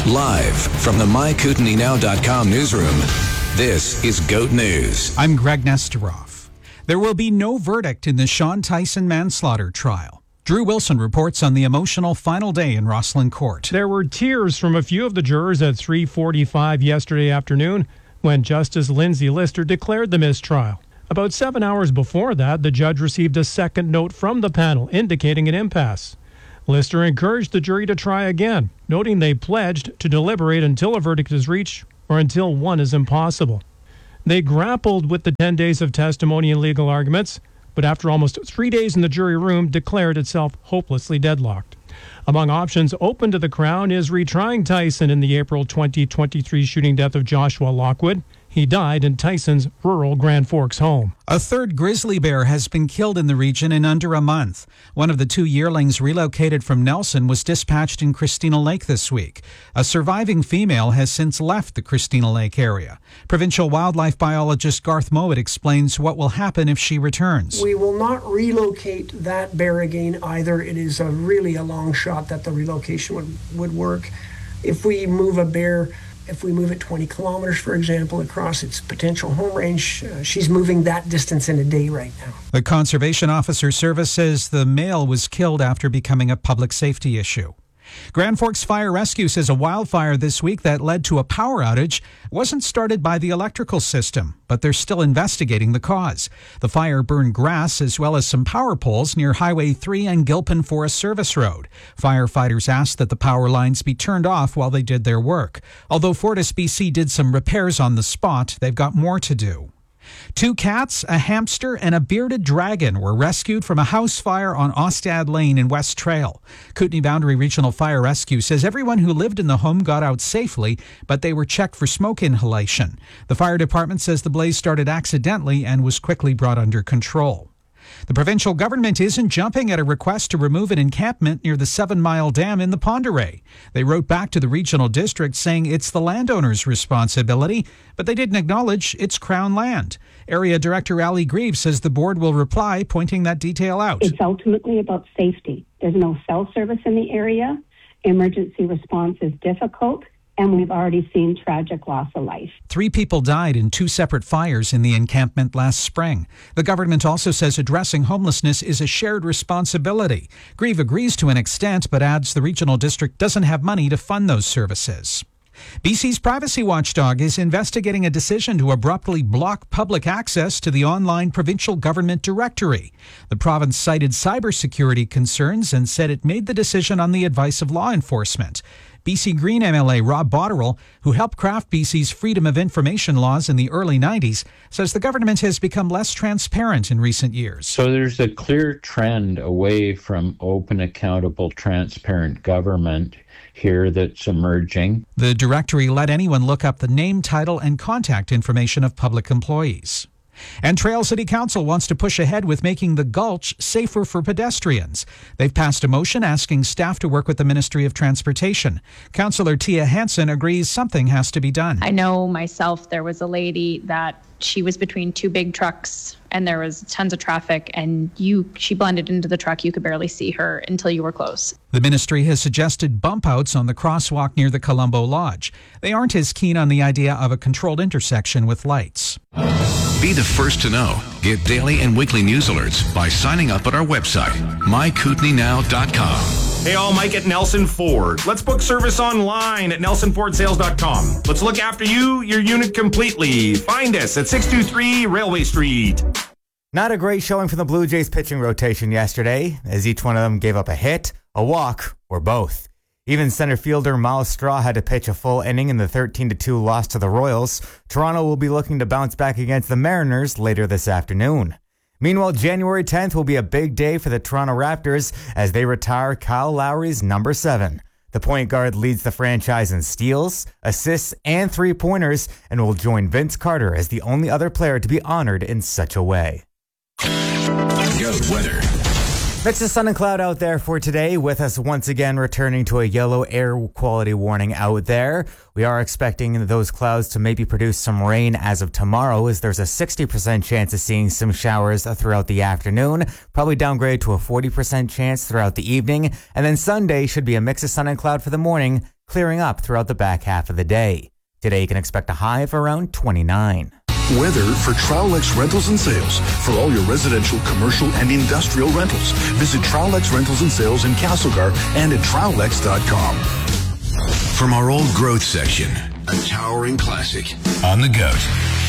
Live from the MyKootenays.com newsroom, this is GOAT News. I'm Greg Nesteroff. There will be no verdict in the Sean Tyson manslaughter trial. Drew Wilson reports on the emotional final day in Rosslyn Court. There were tears from a few of the jurors at 3:45 yesterday afternoon when Justice Lindsay Lister declared the mistrial. About 7 hours before that, the judge received a second note from the panel indicating an impasse. Lister encouraged the jury to try again, noting they pledged to deliberate until a verdict is reached or until one is impossible. They grappled with the 10 days of testimony and legal arguments, but after almost 3 days in the jury room, declared itself hopelessly deadlocked. Among options open to the Crown is retrying Tyson in the April 2023 shooting death of Joshua Lockwood. He died in Tyson's rural Grand Forks home. A third grizzly bear has been killed in the region in under a month. One of the two yearlings relocated from Nelson was dispatched in Christina Lake this week. A surviving female has since left the Christina Lake area. Provincial wildlife biologist Garth Mowat explains what will happen if she returns. We will not relocate that bear again either. It is really a long shot that the relocation would work. If we move a bear, if we move it 20 kilometers, for example, across its potential home range, she's moving that distance in a day right now. The Conservation Officer Service says the male was killed after becoming a public safety issue. Grand Forks Fire Rescue says a wildfire this week that led to a power outage wasn't started by the electrical system, but they're still investigating the cause. The fire burned grass as well as some power poles near Highway 3 and Gilpin Forest Service Road. Firefighters asked that the power lines be turned off while they did their work. Although FortisBC did some repairs on the spot, they've got more to do. 2 cats, a hamster, and a bearded dragon were rescued from a house fire on Ostad Lane in West Trail. Kootenay Boundary Regional Fire Rescue says everyone who lived in the home got out safely, but they were checked for smoke inhalation. The fire department says the blaze started accidentally and was quickly brought under control. The provincial government isn't jumping at a request to remove an encampment near the 7 Mile Dam in the Pend Oreille. They wrote back to the regional district saying it's the landowner's responsibility, but they didn't acknowledge it's Crown land. Area Director Ali Grieve says the board will reply, pointing that detail out. It's ultimately about safety. There's no cell service in the area. Emergency response is difficult. And we've already seen tragic loss of life. 3 people died in 2 separate fires in the encampment last spring. The government also says addressing homelessness is a shared responsibility. Grieve agrees to an extent, but adds the regional district doesn't have money to fund those services. BC's privacy watchdog is investigating a decision to abruptly block public access to the online provincial government directory. The province cited cybersecurity concerns and said it made the decision on the advice of law enforcement. BC Green MLA Rob Botterill, who helped craft BC's Freedom of Information laws in the early 90s, says the government has become less transparent in recent years. So there's a clear trend away from open, accountable, transparent government here that's emerging. The directory let anyone look up the name, title, and contact information of public employees. And Trail City Council wants to push ahead with making the Gulch safer for pedestrians. They've passed a motion asking staff to work with the Ministry of Transportation. Councillor Tia Hansen agrees something has to be done. I know myself, there was a lady that she was between 2 big trucks and there was tons of traffic and she blended into the truck. You could barely see her until you were close. The ministry has suggested bump outs on the crosswalk near the Colombo Lodge. They aren't as keen on the idea of a controlled intersection with lights. Be the first to know. Get daily and weekly news alerts by signing up at our website, MyKootenays.com. Hey all, Mike at Nelson Ford. Let's book service online at NelsonFordSales.com. Let's look after you, your unit completely. Find us at 623 Railway Street. Not a great showing from the Blue Jays pitching rotation yesterday, as each one of them gave up a hit, a walk, or both. Even center fielder Miles Straw had to pitch a full inning in the 13-2 loss to the Royals. Toronto will be looking to bounce back against the Mariners later this afternoon. Meanwhile, January 10th will be a big day for the Toronto Raptors as they retire Kyle Lowry's number 7. The point guard leads the franchise in steals, assists, and three-pointers and will join Vince Carter as the only other player to be honored in such a way. GOAT weather. Mix of sun and cloud out there for today, with us once again returning to a yellow air quality warning out there. We are expecting those clouds to maybe produce some rain as of tomorrow, as there's a 60% chance of seeing some showers throughout the afternoon, probably downgrade to a 40% chance throughout the evening, and then Sunday should be a mix of sun and cloud for the morning, clearing up throughout the back half of the day. Today you can expect a high of around 29. Weather for Trowlex Rentals and Sales. For all your residential, commercial, and industrial rentals, visit Trowlex Rentals and Sales in Castlegar and at Trowlex.com. From our old growth section, a towering classic on the Goat.